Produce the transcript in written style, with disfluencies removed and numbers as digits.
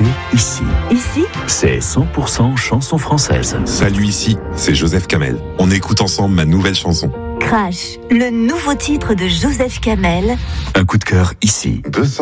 écoutez Ici. Ici, C'est 100% chanson française. Salut, ici, c'est Joseph Kamel. On écoute ensemble ma nouvelle chanson. Crash, le nouveau titre de Joseph Kamel. Un coup de cœur ici. 200